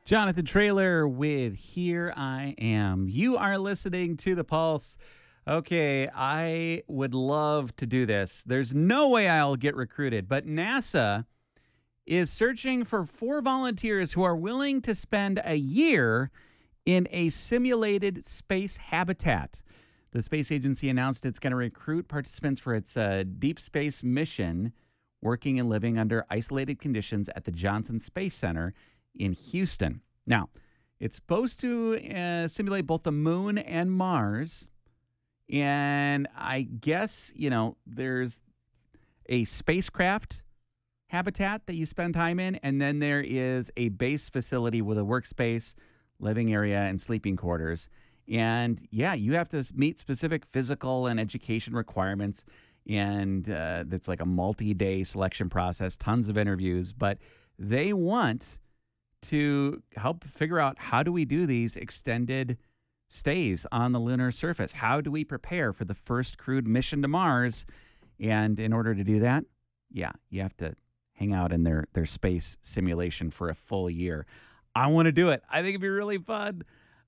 Jonathan Trailer with Here I Am. You are listening to The Pulse. Okay, I would love to do this. There's no way I'll get recruited, but NASA is searching for 4 volunteers who are willing to spend a year in a simulated space habitat. The space agency announced it's going to recruit participants for its deep space mission, working and living under isolated conditions at the Johnson Space Center in Houston. Now, it's supposed to simulate both the moon and Mars. And I guess, there's a spacecraft habitat that you spend time in. And then there is a base facility with a workspace, living area, and sleeping quarters. And yeah, you have to meet specific physical and education requirements. And it's like a multi-day selection process, tons of interviews. But they want to help figure out, how do we do these extended stays on the lunar surface? How do we prepare for the first crewed mission to Mars? And in order to do that, yeah, you have to hang out in their space simulation for a full year. I want to do it. I think it'd be really fun.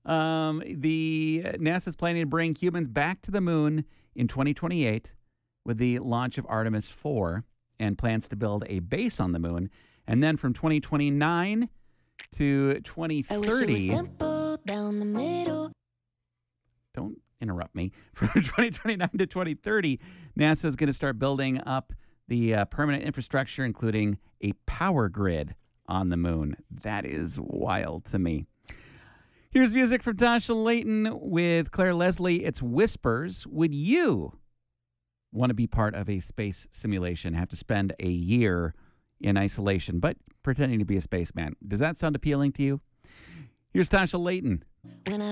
The NASA's planning to bring humans back to the moon in 2028 with the launch of Artemis 4, and plans to build a base on the moon. And then from 2029 to 2030. Down the middle. Don't interrupt me. From 2029 to 2030, NASA is going to start building up the permanent infrastructure, including a power grid on the moon. That is wild to me. Here's music from Tasha Layton with Claire Leslie. It's Whispers. Would you want to be part of a space simulation, have to spend a year in isolation, but pretending to be a spaceman? Does that sound appealing to you? Here's Tasha Layton. When I